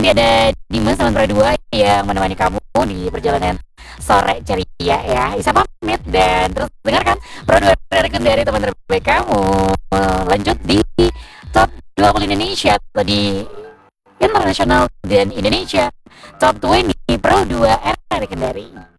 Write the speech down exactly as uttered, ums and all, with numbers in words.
ini ada Dimas sama Pro dua yang menemani kamu di perjalanan sore ceria ya. Isa pamit dan terus dengarkan Pro dua rekom dari teman terbaik kamu. Lanjut di Top dua puluh Indonesia atau di Internasional dan Indonesia Top dua puluh Pro dua era legendary.